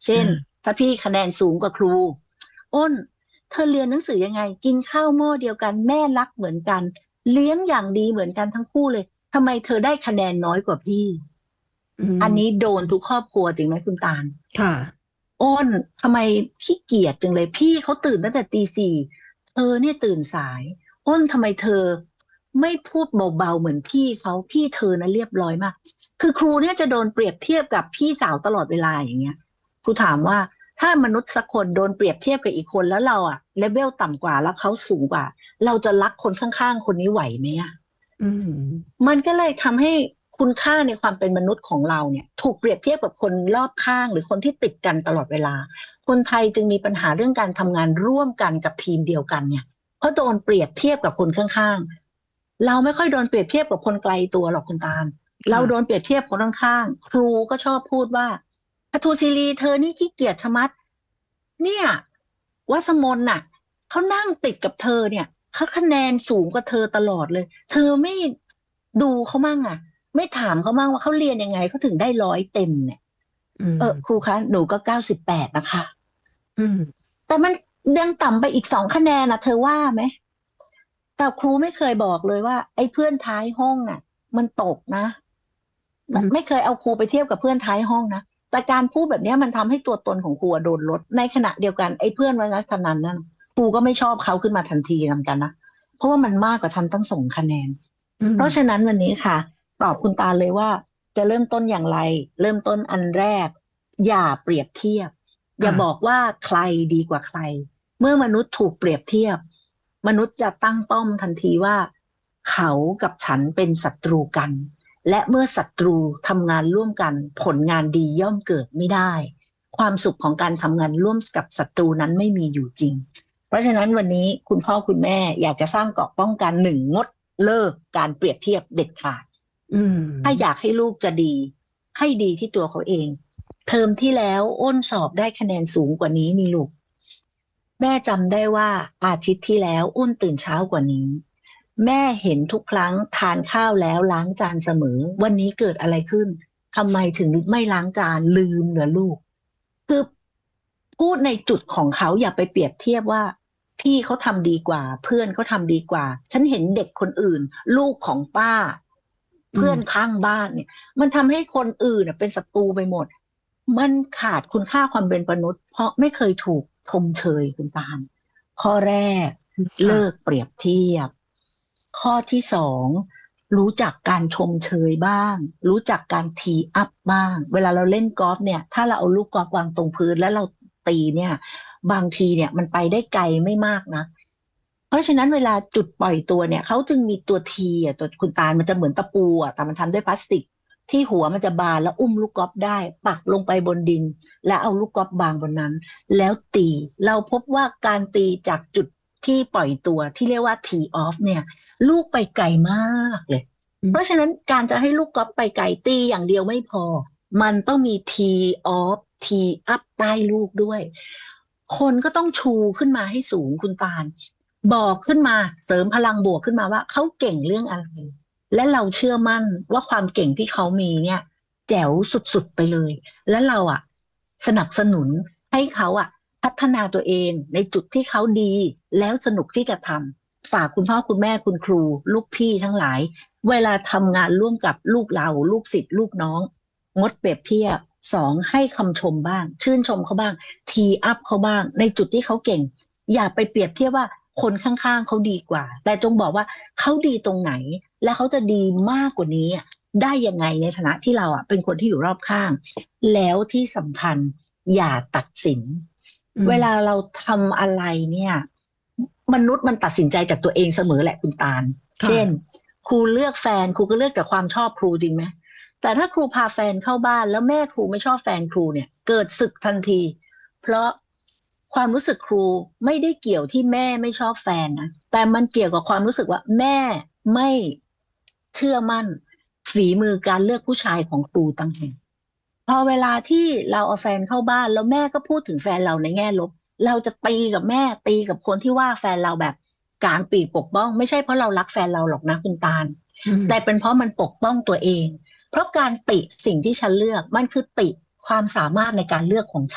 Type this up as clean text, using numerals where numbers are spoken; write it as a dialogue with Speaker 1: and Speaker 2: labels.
Speaker 1: เช่น
Speaker 2: อ่า
Speaker 1: ถ้าพี่คะแนนสูงกว่าครูอ้นเธอเรียนหนังสือยังไงกินข้าวหม้อเดียวกันแม่รักเหมือนกันเลี้ยงอย่างดีเหมือนกันทั้งคู่เลยทำไมเธอได้คะแนนน้อยกว่าพี่
Speaker 2: อื
Speaker 1: อันนี้
Speaker 2: ม
Speaker 1: โดนทุกครอบครัวจริงไหมคุณตาล
Speaker 2: ค่ะ
Speaker 1: อ้นทำไมขี้เกียจจังเลยพี่เขาตื่นตั้งแต่ตี 4เธอเนี่ยตื่นสายอ้นทำไมเธอไม่พูดเบาๆเหมือนพี่เขาพี่เธอนะเรียบร้อยมากคือครูเนี่ยจะโดนเปรียบเทียบกับพี่สาวตลอดเวลาอย่างเงี้ยครูถามว่าถ้ามนุษย์สักคนโดนเปรียบเทียบกับอีกคนแล้วเราอะเลเวลต่ำกว่าแล้วเขาสูงกว่าเราจะรักคนข้างๆคนนี้ไหวไหมอะ
Speaker 2: อืม
Speaker 1: มันก็เลยทำให้คุณค่าในความเป็นมนุษย์ของเราเนี่ยถูกเปรียบเทียบกับคนรอบข้างหรือคนที่ติดกันตลอดเวลาคนไทยจึงมีปัญหาเรื่องการทำงานร่วมกันกับทีมเดียวกันเนี่ยเพราะโดนเปรียบเทียบกับคนข้างๆเราไม่ค่อยโดนเปรียบเทียบกับคนไกลตัวหรอกคุณตาลเราโดน
Speaker 2: ค่ะ
Speaker 1: เปรียบเทียบคนข้างๆครูก็ชอบพูดว่าปทุศิรีเธอนี่ขี้เกียจชะมัดเนี่ยวัสมนน่ะเขานั่งติดกับเธอเนี่ยเขาคะแนนสูงกว่าเธอตลอดเลย เธอไม่ดูเขามั่งอ่ะไม่ถามเขามั่งว่าเขาเรียนยังไงเขาถึงได้100 เต็มเนี่ย
Speaker 2: อื
Speaker 1: ครู
Speaker 2: ม
Speaker 1: คะหนูก็98นะคะ
Speaker 2: อืม
Speaker 1: แต่มันยังต่ำไปอีก2 คะแนนนะเธอว่าไหมแต่ครูไม่เคยบอกเลยว่าไอ้เพื่อนท้ายห้องน่ะมันตกนะไม่
Speaker 2: อืม
Speaker 1: เคยเอาครูไปเทียบกับเพื่อนท้ายห้องนะแต่การพูดแบบเนี้ยมันทำให้ตัวตนของครูอะโดนลดในขณะเดียวกันไอ้เพื่อนวัยรัชนันนั่นครูก็ไม่ชอบเขาขึ้นมาทันทีเหมือนกันนะเพราะว่ามันมากกว่าฉันตั้ง2 คะแนน
Speaker 2: อืม
Speaker 1: เพราะฉะนั้นวันนี้ค่ะตอบคุณตาเลยว่าจะเริ่มต้นอย่างไรเริ่มต้นอันแรกอย่าเปรียบเทียบอย่าบอก
Speaker 2: ค่ะ
Speaker 1: ว่าใครดีกว่าใครเมื่อมนุษย์ถูกเปรียบเทียบมนุษย์จะตั้งป้อมทันทีว่าเขากับฉันเป็นศัตรูกันและเมื่อศัตรูทำงานร่วมกันผลงานดีย่อมเกิดไม่ได้ความสุขของการทำงานร่วมกับศัตรูนั้นไม่มีอยู่จริง เพราะฉะนั้นวันนี้คุณพ่อคุณแม่อยากจะสร้างเกราะป้องกัน1งดเลิกการเปรียบเทียบเด็ดขาด
Speaker 2: อื
Speaker 1: ถ้าอยาก
Speaker 2: ม
Speaker 1: ให้ลูกจะดีให้ดีที่ตัวเขาเองเทอมที่แล้วอ้นสอบได้คะแนนสูงกว่านี้นี่ลูกแม่จำได้ว่าอาทิตย์ที่แล้วอ้นตื่นเช้ากว่านี้แม่เห็นทุกครั้งทานข้าวแล้วล้างจานเสมอวันนี้เกิดอะไรขึ้นทำไมถึงไม่ล้างจานลืมเหรอลูก คือพูดในจุดของเขาอย่าไปเปรียบเทียบว่าพี่เขาทำดีกว่าเพื่อนเขาทำดีกว่าฉันเห็นเด็กคนอื่นลูกของป้า
Speaker 2: อืม
Speaker 1: เพื่อนข้างบ้านเนี่ยมันทำให้คนอื่นเป็นศัตรูไปหมดมันขาดคุณค่าความเป็นมนุษย์เพราะไม่เคยถูกชมเชยคุณตาลข้อแรก
Speaker 2: ค่ะ
Speaker 1: เลิกเปรียบเทียบข้อที่2รู้จักการชมเชยบ้างรู้จักการทีอัพบ้างเวลาเราเล่นกอล์ฟเนี่ยถ้าเราเอาลูกกอล์ฟวางตรงพื้นแล้วเราตีเนี่ยบางทีเนี่ยมันไปได้ไกลไม่มากนะเพราะฉะนั้นเวลาจุดปล่อยตัวเนี่ยเขาจึงมีตัวทีตัวคุณตาลมันจะเหมือนตะปูแต่มันทำด้วยพลาสติกที่หัวมันจะบานแล้วอุ้มลูกกอล์ฟได้ปักลงไปบนดินแล้วเอาลูกกอล์ฟบางบนนั้นแล้วตีเราพบว่าการตีจากจุดที่ปล่อยตัวที่เรียกว่า tee off เนี่ยลูกไปไกลมากเลย
Speaker 2: อืม
Speaker 1: เพราะฉะนั้นการจะให้ลูกกอล์ฟไปไกลตีอย่างเดียวไม่พอ มันต้องมี tee off tee up ใต้ลูกด้วย คนก็ต้องชูขึ้นมาให้สูงคุณตาลบอกขึ้นมาเสริมพลังบวกขึ้นมาว่าเขาเก่งเรื่องอะไร และเราเชื่อมั่นว่าความเก่งที่เขามีเนี่ยแจ๋วสุดๆไปเลย และเราสนับสนุนให้เขาพัฒนาตัวเองในจุดที่เขาดีแล้วสนุกที่จะทำฝากคุณพ่อคุณแม่คุณครูลูกพี่ทั้งหลาย เวลาทำงานร่วมกับลูกเราลูกศิษย์ลูกน้องงดเปรียบเทียบ2ให้คำชมบ้างชื่นชมเขาบ้างทีอัพเขาบ้างในจุดที่เขาเก่งอย่าไปเปรียบเทียบว่าคนข้างๆเขาดีกว่าแต่จงบอกว่าเขาดีตรงไหนและเขาจะดีมากกว่านี้ได้ยังไงในฐานะที่เราเป็นคนที่อยู่รอบข้างแล้วที่สำคัญอย่าตัดสิน
Speaker 2: อืม
Speaker 1: เวลาเราทำอะไรเนี่ยมนุษย์มันตัดสินใจจากตัวเองเสมอแหละคุณตาล
Speaker 2: ค่ะ
Speaker 1: เช่น ครูเลือกแฟนครูก็เลือกจากความชอบครูจริงไหมแต่ถ้าครูพาแฟนเข้าบ้านแล้วแม่ครูไม่ชอบแฟนครูเนี่ยเกิดศึกทันทีเพราะความรู้สึกครูไม่ได้เกี่ยวที่แม่ไม่ชอบแฟนนะแต่มันเกี่ยวกับความรู้สึกว่าแม่ไม่เชื่อมั่นฝีมือการเลือกผู้ชายของครูต่างหากพอเวลาที่เราเอาแฟนเข้าบ้านแล้วแม่ก็พูดถึงแฟนเราในแง่ลบเราจะตีกับแม่ตีกับคนที่ว่าแฟนเราแบบกลางปีกปกป้องไม่ใช่เพราะเรารักแฟนเราหรอกนะคุณตาล
Speaker 2: อืม
Speaker 1: แต่เป็นเพราะมันปกป้องตัวเอง เพราะการติสิ่งที่ฉันเลือกมันคือติความสามารถในการเลือกของฉัน